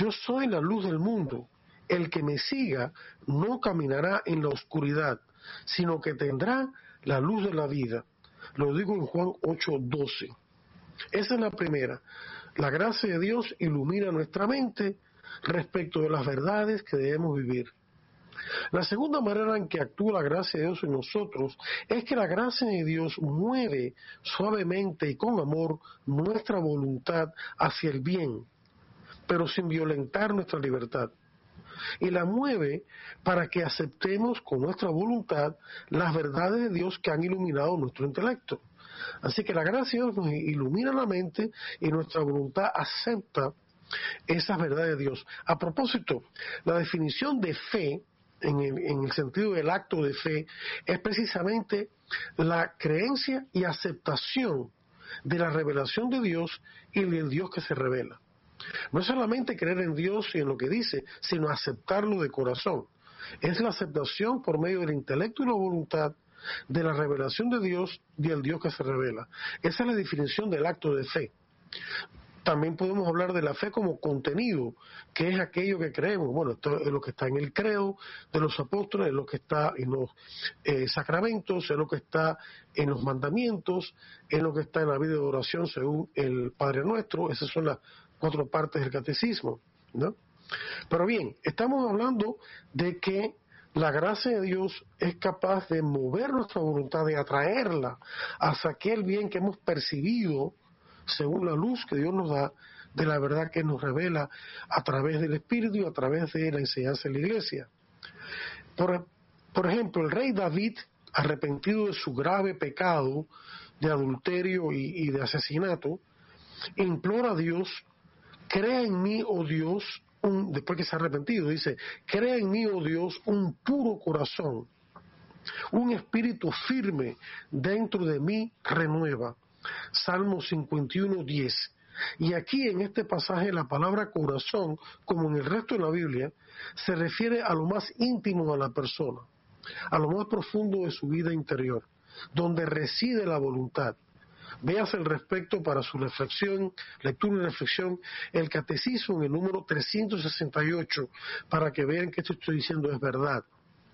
Yo soy la luz del mundo. El que me siga no caminará en la oscuridad, sino que tendrá la luz de la vida. Lo digo en Juan 8:12. Esa es la primera. La gracia de Dios ilumina nuestra mente respecto de las verdades que debemos vivir. La segunda manera en que actúa la gracia de Dios en nosotros es que la gracia de Dios mueve suavemente y con amor nuestra voluntad hacia el bien, pero sin violentar nuestra libertad. Y la mueve para que aceptemos con nuestra voluntad las verdades de Dios que han iluminado nuestro intelecto. Así que la gracia de Dios nos ilumina la mente y nuestra voluntad acepta esas verdades de Dios. A propósito, la definición de fe, en el sentido del acto de fe, es precisamente la creencia y aceptación de la revelación de Dios y del Dios que se revela. No es solamente creer en Dios y en lo que dice, sino aceptarlo de corazón. Es la aceptación por medio del intelecto y la voluntad de la revelación de Dios y el Dios que se revela. Esa es la definición del acto de fe. También podemos hablar de la fe como contenido, que es aquello que creemos. Bueno, esto es lo que está en el credo de los apóstoles, es lo que está en los sacramentos, es lo que está en los mandamientos, es lo que está en la vida de oración según el Padre Nuestro. Esas son las 4 partes del catecismo, ¿no? Pero bien, estamos hablando de que la gracia de Dios es capaz de mover nuestra voluntad, de atraerla hacia aquel bien que hemos percibido según la luz que Dios nos da de la verdad que nos revela a través del Espíritu y a través de la enseñanza de la Iglesia. Por ejemplo, el rey David, arrepentido de su grave pecado de adulterio y de asesinato, implora a Dios: crea en mí, oh Dios, después que se ha arrepentido, dice: crea en mí, oh Dios, un puro corazón, un espíritu firme dentro de mí renueva. Salmo 51:10. Y aquí en este pasaje la palabra corazón, como en el resto de la Biblia, se refiere a lo más íntimo de la persona, a lo más profundo de su vida interior, donde reside la voluntad. Véase al respecto para su reflexión, lectura y reflexión, el catecismo en el número 368, para que vean que esto estoy diciendo es verdad.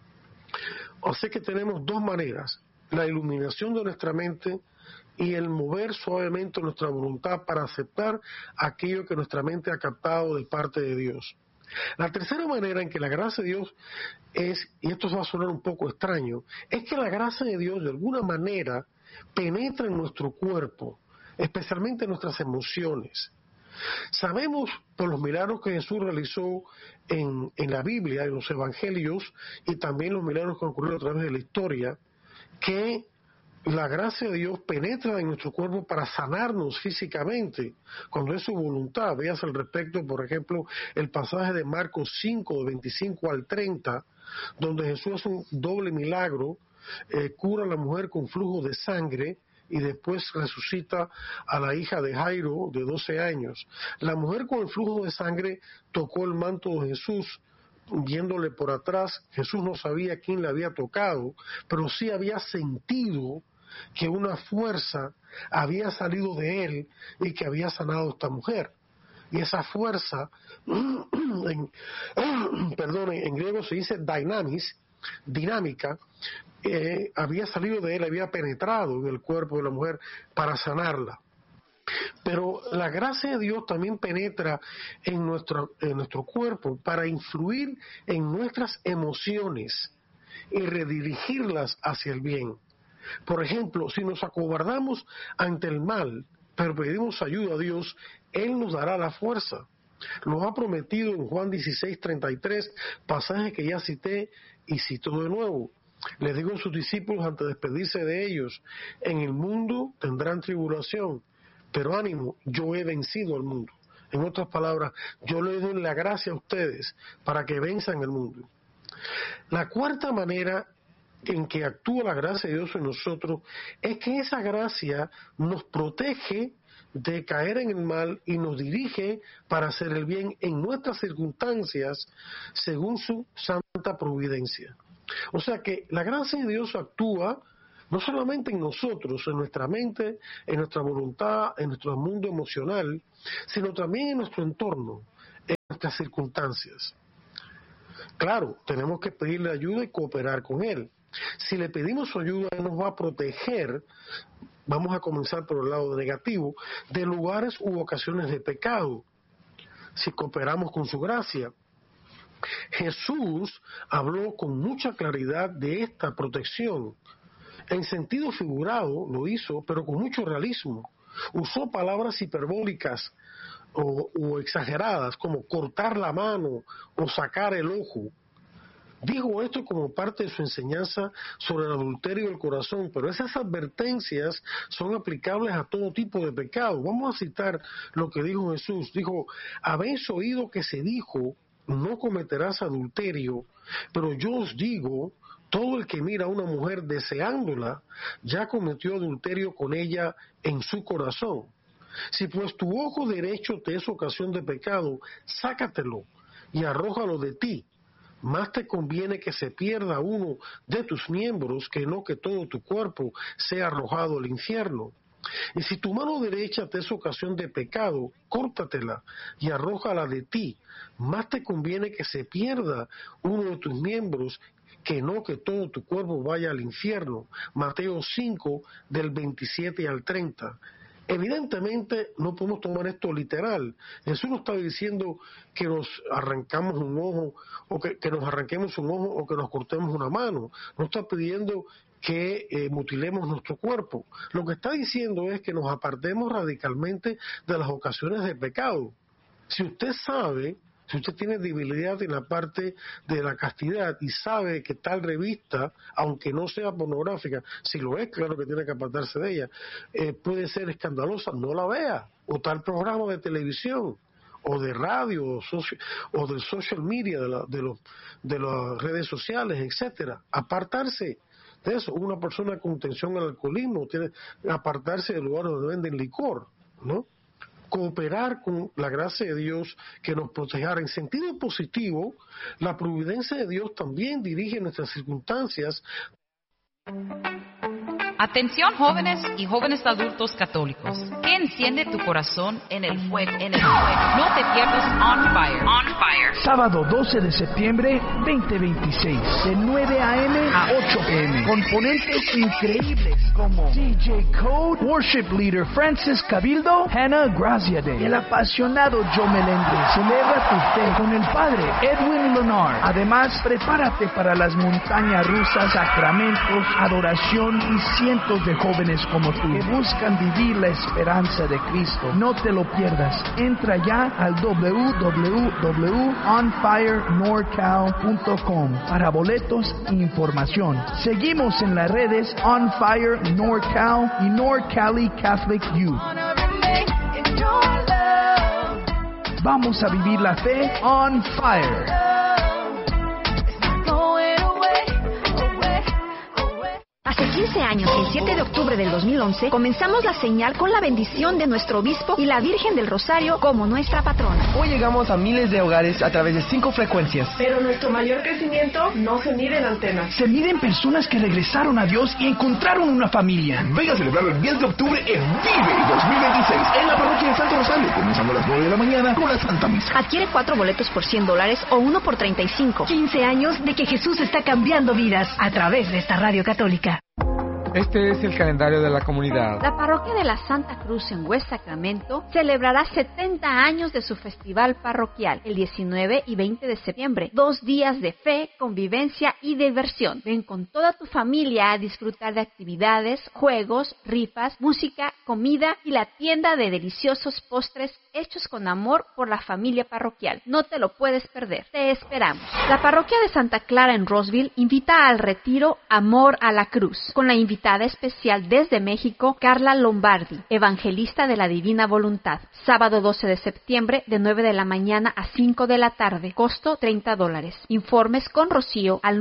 O sea que tenemos 2 maneras: la iluminación de nuestra mente y el mover suavemente nuestra voluntad para aceptar aquello que nuestra mente ha captado de parte de Dios. La tercera manera en que la gracia de Dios es, y esto va a sonar un poco extraño, es que la gracia de Dios de alguna manera penetra en nuestro cuerpo, especialmente en nuestras emociones. Sabemos por los milagros que Jesús realizó en la Biblia, en los evangelios, y también los milagros que han ocurrido a través de la historia, que la gracia de Dios penetra en nuestro cuerpo para sanarnos físicamente, cuando es su voluntad. Veas al respecto, por ejemplo, el pasaje de Marcos 5, de 25 al 30, donde Jesús hace un doble milagro, cura a la mujer con flujo de sangre y después resucita a la hija de Jairo de 12 años. La mujer con el flujo de sangre tocó el manto de Jesús, viéndole por atrás. Jesús no sabía quién le había tocado, pero sí había sentido que una fuerza había salido de él y que había sanado a esta mujer. Y esa fuerza, en griego se dice dinámica, había salido de él, había penetrado en el cuerpo de la mujer para sanarla. Pero la gracia de Dios también penetra en nuestro cuerpo para influir en nuestras emociones y redirigirlas hacia el bien. Por ejemplo, si nos acobardamos ante el mal, pero pedimos ayuda a Dios, Él nos dará la fuerza. Lo ha prometido en Juan 16:33, pasaje que ya cité y cito de nuevo. Les digo a sus discípulos antes de despedirse de ellos: en el mundo tendrán tribulación, pero ánimo, yo he vencido al mundo. En otras palabras, yo les doy la gracia a ustedes para que venzan el mundo. La cuarta manera en que actúa la gracia de Dios en nosotros es que esa gracia nos protege de caer en el mal y nos dirige para hacer el bien en nuestras circunstancias según su santa providencia. O sea que la gracia de Dios actúa no solamente en nosotros, en nuestra mente, en nuestra voluntad, en nuestro mundo emocional, sino también en nuestro entorno, en nuestras circunstancias. Claro, tenemos que pedirle ayuda y cooperar con Él. Si le pedimos su ayuda, Él nos va a proteger, vamos a comenzar por el lado negativo, de lugares u ocasiones de pecado, si cooperamos con su gracia. Jesús habló con mucha claridad de esta protección. En sentido figurado lo hizo, pero con mucho realismo. Usó palabras hiperbólicas o exageradas, como cortar la mano o sacar el ojo. Dijo esto como parte de su enseñanza sobre el adulterio del corazón, pero esas advertencias son aplicables a todo tipo de pecado. Vamos a citar lo que dijo Jesús. Dijo, habéis oído que se dijo, no cometerás adulterio, pero yo os digo, todo el que mira a una mujer deseándola, ya cometió adulterio con ella en su corazón. Si pues tu ojo derecho te es ocasión de pecado, sácatelo y arrójalo de ti. Más te conviene que se pierda uno de tus miembros que no que todo tu cuerpo sea arrojado al infierno. Y si tu mano derecha te es ocasión de pecado, córtatela y arrójala de ti. Más te conviene que se pierda uno de tus miembros que no que todo tu cuerpo vaya al infierno. Mateo 5, del 27 al 30. Evidentemente no podemos tomar esto literal. Jesús no está diciendo que nos arrancamos un ojo o que nos arranquemos un ojo o que nos cortemos una mano. No está pidiendo que mutilemos nuestro cuerpo. Lo que está diciendo es que nos apartemos radicalmente de las ocasiones de pecado. Si usted sabe, si usted tiene debilidad en la parte de la castidad y sabe que tal revista, aunque no sea pornográfica, si lo es, claro que tiene que apartarse de ella, puede ser escandalosa, no la vea. O tal programa de televisión, o de radio, o del social media, de las redes sociales, etcétera. Apartarse de eso. Una persona con tensión al alcoholismo tiene que apartarse de lugares donde venden licor, ¿no? Cooperar con la gracia de Dios que nos protegerá. En sentido positivo, la providencia de Dios también dirige nuestras circunstancias. Atención jóvenes y jóvenes adultos católicos. ¿Qué enciende tu corazón en el fuego? No te pierdas On Fire. On Fire. Sábado 12 de septiembre 2026, de 9 a.m. a 8 p.m. Con ponentes increíbles como DJ Code, Worship Leader Francis Cabildo, Hannah Graziade, el apasionado Joe Melendez. Celebra tu fe con el Padre Edwin Leonard. Además, prepárate para las montañas rusas, sacramentos, adoración y cientos de jóvenes como tú que buscan vivir la esperanza de Cristo. No te lo pierdas. Entra ya al www.onfirenorcal.com para boletos e información. Seguimos en las redes On Fire NorCal y NorCali Catholic Youth. Vamos a vivir la fe on fire. Hace 15 años, el 7 de octubre del 2011, comenzamos la señal con la bendición de nuestro obispo y la Virgen del Rosario como nuestra patrona. Hoy llegamos a miles de hogares a través de 5 frecuencias. Pero nuestro mayor crecimiento no se mide en antenas. Se mide en personas que regresaron a Dios y encontraron una familia. Venga a celebrar el 10 de octubre en Vive 2026 en la parroquia de Santo Rosario, comenzando a las 9 de la mañana con la Santa Misa. Adquiere 4 boletos por $100 o 1 por $35. 15 años de que Jesús está cambiando vidas a través de esta radio católica. Este es el calendario de la comunidad. La parroquia de la Santa Cruz en West Sacramento celebrará 70 años de su festival parroquial el 19 y 20 de septiembre. 2 días de fe, convivencia y diversión. Ven con toda tu familia a disfrutar de actividades, juegos, rifas, música, comida y la tienda de deliciosos postres hechos con amor por la familia parroquial. No te lo puedes perder. Te esperamos. La parroquia de Santa Clara en Roseville invita al retiro Amor a la Cruz, con la invitada especial desde México, Carla Lombardi, evangelista de la Divina Voluntad. Sábado 12 de septiembre, de 9 de la mañana a 5 de la tarde. Costo $30. Informes con Rocío al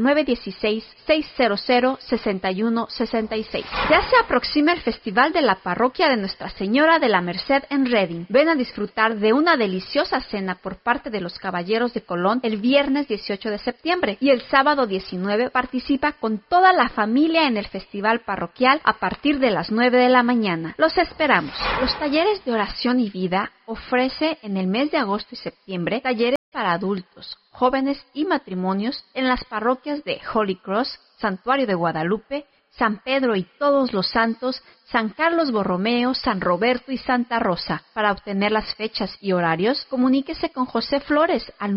916-600-6166. Ya se aproxima el festival de la parroquia de Nuestra Señora de la Merced en Redding. Ven a disfrutar de una deliciosa cena por parte de los Caballeros de Colón el viernes 18 de septiembre y el sábado 19 participa con toda la familia en el festival parroquial parroquial a partir de las 9 de la mañana. Los esperamos. Los talleres de oración y vida ofrece en el mes de agosto y septiembre talleres para adultos, jóvenes y matrimonios en las parroquias de Holy Cross, Santuario de Guadalupe, San Pedro y Todos los Santos, San Carlos Borromeo, San Roberto y Santa Rosa. Para obtener las fechas y horarios, comuníquese con José Flores al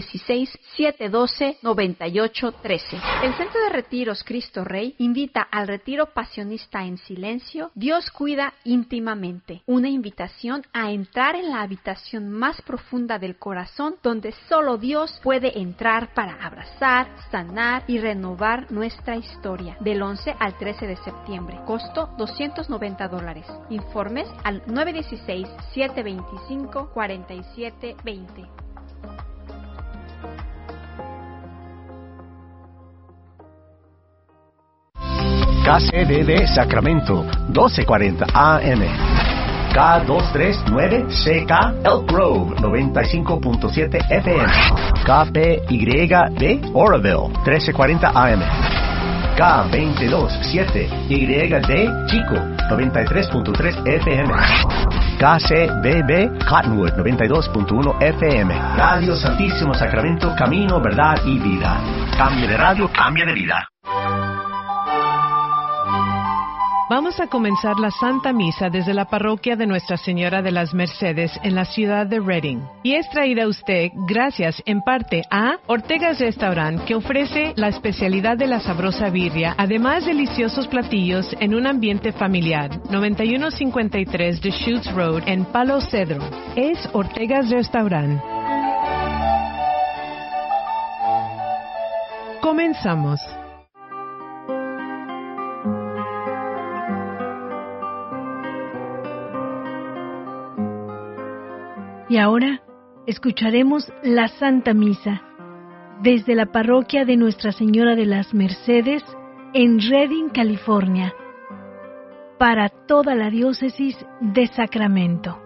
916-712-9813. El Centro de Retiros Cristo Rey invita al retiro Pasionista en Silencio, Dios cuida íntimamente. Una invitación a entrar en la habitación más profunda del corazón, donde solo Dios puede entrar para abrazar, sanar y renovar nuestra historia. Del 11 al 13 de septiembre. Costo $290. Informes al 916-725-4720. KCDD Sacramento, 1240 AM. K239CK Elk Grove, 95.7 FM. KPYD Oroville, 1340 AM. K227YD Chico, 93.3 FM. KCBB Cottonwood, 92.1 FM. Radio Santísimo Sacramento, camino, verdad y vida. Cambia de radio, cambia de vida. Vamos a comenzar la Santa Misa desde la parroquia de Nuestra Señora de las Mercedes en la ciudad de Redding. Y es traída a usted gracias en parte a Ortega's Restaurant, que ofrece la especialidad de la sabrosa birria, además deliciosos platillos en un ambiente familiar. 9153 de Schutz Road en Palo Cedro. Es Ortega's Restaurant. Comenzamos. Y ahora escucharemos la Santa Misa desde la parroquia de Nuestra Señora de las Mercedes en Redding, California, para toda la diócesis de Sacramento.